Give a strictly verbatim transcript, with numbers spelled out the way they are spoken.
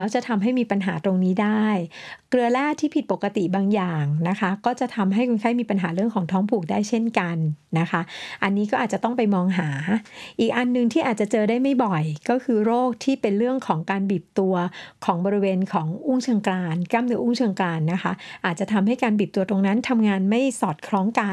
แล้วจะทำให้มีปัญหาตรงนี้ได้เกลือแร่ที่ผิดปกติบางอย่างนะคะก็จะทำให้คนไข้มีปัญหาเรื่องของท้องผูกได้เช่นกันนะคะอันนี้ก็อาจจะต้องไปมองหาอีกอันหนึ่งที่อาจจะเจอได้ไม่บ่อยก็คือโรคที่เป็นเรื่องของการบีบตัวของบริเวณของอุ้งเชิงกรานกล้ามเนื้ออุ้งเชิงกรานนะคะอาจจะทำให้การบีบตัวตรงนั้นทำงานไม่สอดคล้องกัน